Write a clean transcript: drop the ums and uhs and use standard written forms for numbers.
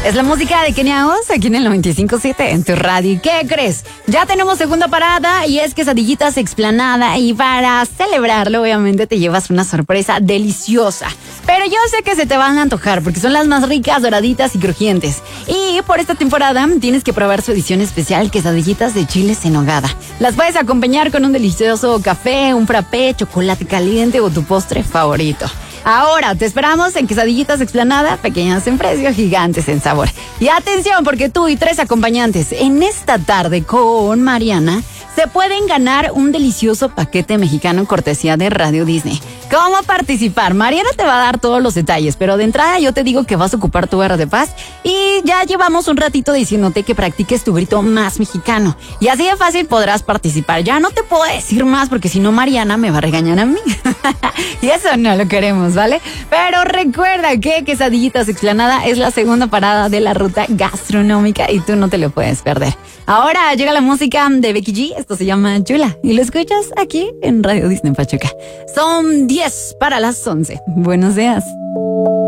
Es la música de Kenia Oz aquí en el 95.7 en tu radio. ¿Y qué crees? Ya tenemos segunda parada y es Quesadillitas Explanada. Y para celebrarlo, obviamente, te llevas una sorpresa deliciosa. Pero yo sé que se te van a antojar porque son las más ricas, doraditas y crujientes. Y por esta temporada tienes que probar su edición especial, quesadillitas de chiles en nogada. Las puedes acompañar con un delicioso café, un frappé, chocolate caliente o tu postre favorito. Ahora te esperamos en Quesadillitas Explanada, pequeñas en precio, gigantes en sabor. Y atención, porque tú y 3 acompañantes en esta tarde con Mariana se pueden ganar un delicioso paquete mexicano cortesía de Radio Disney. ¿Cómo participar? Mariana te va a dar todos los detalles, pero de entrada yo te digo que vas a ocupar tu barra de paz y ya llevamos un ratito diciéndote que practiques tu grito más mexicano. Y así de fácil podrás participar. Ya no te puedo decir más porque si no Mariana me va a regañar a mí. Y eso no lo queremos, ¿vale? Pero recuerda que Quesadillitas Explanada es la segunda parada de la ruta gastronómica y tú no te lo puedes perder. Ahora llega la música de Becky G, esto se llama Chula y lo escuchas aquí en Radio Disney Pachuca. Son 10 para las 11. Buenos días.